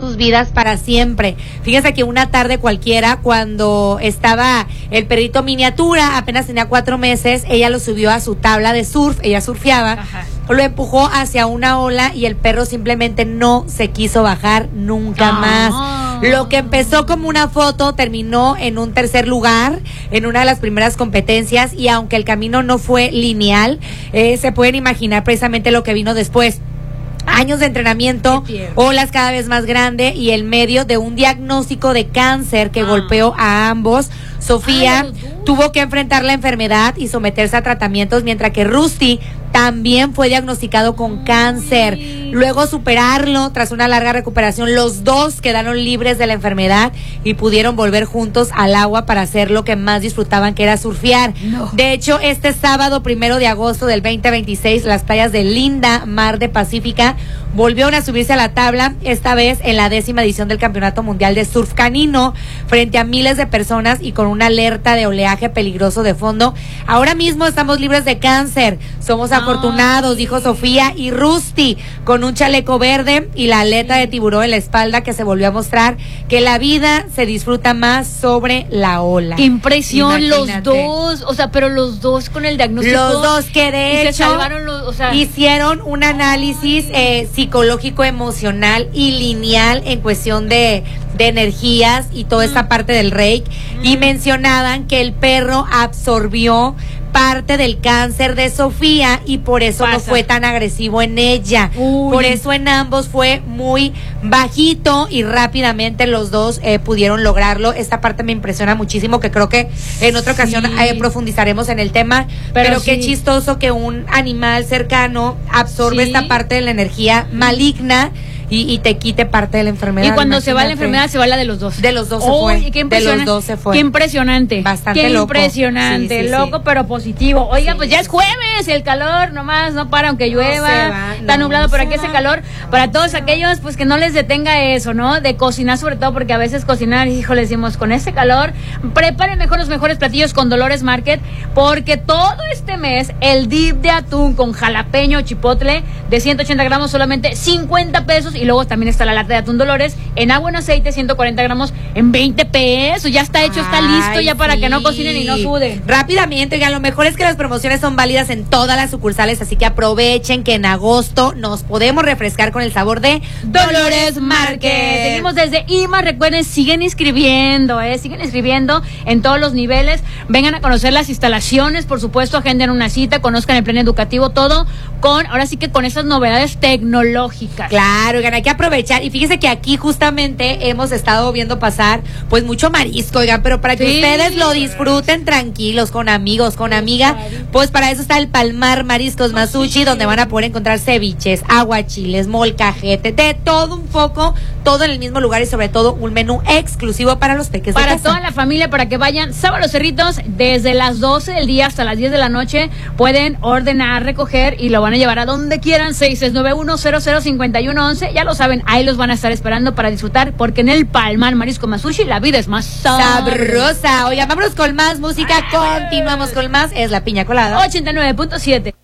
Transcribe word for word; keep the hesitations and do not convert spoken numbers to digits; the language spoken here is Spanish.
sus vidas para siempre. Fíjense que una tarde cualquiera, cuando estaba el perrito miniatura, apenas tenía cuatro meses, ella lo subió a su tabla de surf, ella surfeaba, Ajá. lo empujó hacia una ola y el perro simplemente no se quiso bajar nunca ah. más. Lo que empezó como una foto terminó en un tercer lugar, en una de las primeras competencias, y aunque el camino no fue lineal, eh, se pueden imaginar precisamente lo que vino después. Años de entrenamiento, olas cada vez más grandes y el medio de un diagnóstico de cáncer que ah. golpeó a ambos. Sofía Ay, tuvo que enfrentar la enfermedad y someterse a tratamientos, mientras que Rusty también fue diagnosticado con cáncer. Luego superarlo, tras una larga recuperación, los dos quedaron libres de la enfermedad y pudieron volver juntos al agua para hacer lo que más disfrutaban, que era surfear. No. De hecho, este sábado primero de agosto del veinte veintiséis, las playas de Linda, Mar de Pacífica, volvieron a subirse a la tabla, esta vez en la décima edición del Campeonato Mundial de Surf Canino, frente a miles de personas y con una alerta de oleaje peligroso de fondo. Ahora mismo estamos libres de cáncer, somos afortunados, dijo Sofía, y Rusty, con un chaleco verde y la aleta de tiburón en la espalda, que se volvió a mostrar que la vida se disfruta más sobre la ola. ¡Qué impresión! Imagínate. Los dos, o sea, pero los dos con el diagnóstico. Los dos que de hecho se salvaron los, o sea, hicieron un análisis eh, psicológico, emocional y lineal en cuestión de, de energías y toda esta parte del reiki, mm. y mencionaban que el perro absorbió parte del cáncer de Sofía y por eso Pasa. no fue tan agresivo en ella. Uy. Por eso en ambos fue muy bajito y rápidamente los dos eh, pudieron lograrlo. Esta parte me impresiona muchísimo, que creo que en otra sí. ocasión eh, profundizaremos en el tema, pero, pero sí. qué chistoso que un animal cercano absorbe sí. esta parte de la energía maligna Y, y te quite parte de la enfermedad. Y cuando Imagínate. se va la enfermedad, se va la de los dos. De los dos se oh, fue. Qué de los dos se fue. Qué impresionante. Bastante qué loco. impresionante. Sí, sí, loco, sí. pero positivo. Oiga, sí, pues ya es jueves. El calor nomás no para, aunque llueva. No va, está no, nublado, pero aquí hace calor. Para todos aquellos, pues que no les detenga eso, ¿no? De cocinar, sobre todo, porque a veces cocinar, híjole, decimos, con este calor, preparen mejor los mejores platillos con Dolores Market, porque todo este mes, el dip de atún con jalapeño chipotle de ciento ochenta gramos, solamente cincuenta pesos. Y luego también está la lata de atún Dolores en agua en aceite, ciento cuarenta gramos en veinte pesos. Ya está hecho, está listo ya para sí. que no cocinen y no suden. Rápidamente, oigan, lo mejor es que las promociones son válidas en todas las sucursales, así que aprovechen que en agosto nos podemos refrescar con el sabor de Dolores Market. Seguimos desde I M A, recuerden, siguen inscribiendo, eh, siguen inscribiendo en todos los niveles. Vengan a conocer las instalaciones, por supuesto, agenden una cita, conozcan el plan educativo, todo con, ahora sí que con esas novedades tecnológicas. Claro, oigan, hay que aprovechar, y fíjense que aquí justamente hemos estado viendo pasar pues mucho marisco, oigan, pero para que sí. ustedes lo disfruten tranquilos, con amigos, con amiga, pues para eso está el Palmar Mariscos Masushi, donde van a poder encontrar ceviches, aguachiles, molcajete, de todo un poco, todo en el mismo lugar, y sobre todo un menú exclusivo para los peques para de casa. Toda la familia, para que vayan sábado Los Cerritos, desde las doce del día hasta las diez de la noche, pueden ordenar, recoger y lo van a llevar a donde quieran. Seis seis nueve uno cero cero cinco uno once, ya lo saben, ahí los van a estar esperando para disfrutar, porque en el Palmar Marisco Masushi la vida es más sabrosa. Oigan, vámonos con más música, continuamos con más, es la piña colada ochenta y nueve punto siete.